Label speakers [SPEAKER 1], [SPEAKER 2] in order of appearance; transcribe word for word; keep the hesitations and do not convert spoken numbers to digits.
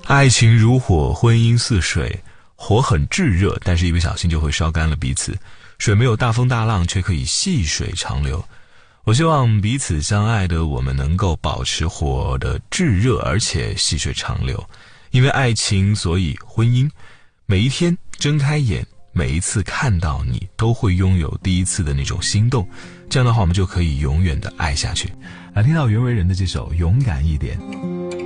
[SPEAKER 1] 爱情如火，婚姻似水，火很炙热，但是一不小心就会烧干了彼此。水没有大风大浪，却可以细水长流。我希望彼此相爱的我们能够保持火的炙热，而且细水长流。因为爱情，所以婚姻。每一天睁开眼，每一次看到你，都会拥有第一次的那种心动。这样的话，我们就可以永远的爱下去。来听到袁惟仁的这首《勇敢一点》。